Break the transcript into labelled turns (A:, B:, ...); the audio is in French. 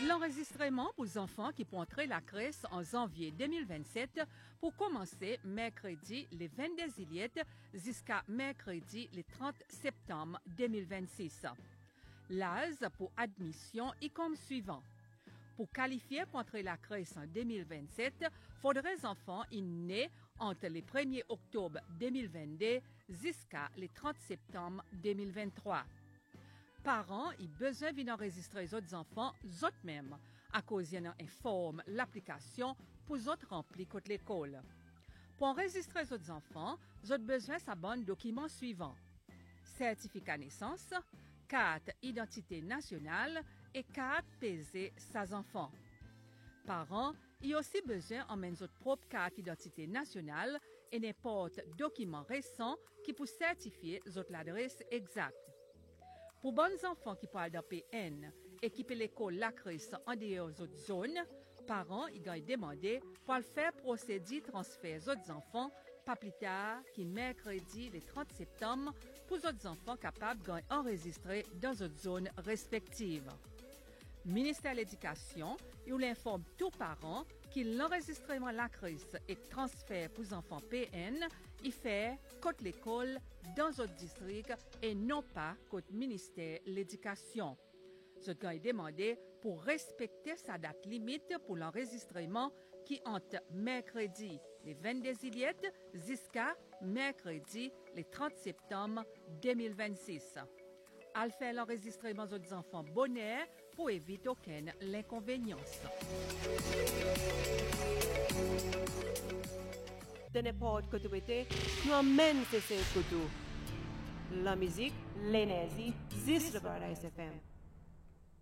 A: L'enregistrement pour les enfants qui pourront entrer la crèche en janvier 2027 pour commencer mercredi le 22 juillet jusqu'à mercredi le 30 septembre 2026. L'âge pour admission est comme suivant. Pour qualifier pour entrer la crèche en 2027, faudrait les enfants nés entre le 1er octobre 2022 jusqu'à le 30 septembre 2023. Parents ont besoin d'enregistrer les autres enfants eux-mêmes à cause qu'ils informent l'application pour les autres remplir contre l'école. Pour enregistrer les autres enfants, ils ont besoin de bon documents suivants: certificat naissance, carte identité nationale et carte PZ sans enfants. Parents ont aussi besoin d'emmener votre propre carte d'identité nationale et n'importe document récent qui peut certifier votre adresse exacte. Pour bons enfants qui parlent d'un PN, équiper l'école la crèche en dehors des autres zones, parents ils ont demandé pour faire procéder transfert aux autres enfants pas plus tard que mercredi le 30 septembre pour les autres enfants capables d'enregistrer dans d'autres zones respectives. Le ministère de l'Éducation informe tous parents que l'enregistrement la crèche et transfert pour les enfants PN il fait contre l'école dans d'autres districts et non pas contre le ministère de l'Éducation. Je dois demander pour respecter sa date limite pour l'enregistrement qui entre mercredi le 22 juillet jusqu'à mercredi le 30 septembre 2026. À faire l'enregistrement des autres enfants bonheur pour éviter aucune inconvénience.
B: De n'importe quoi tu étais, nous emmène ces couteaux. La musique, l'énergie, 10 le Paradise FM.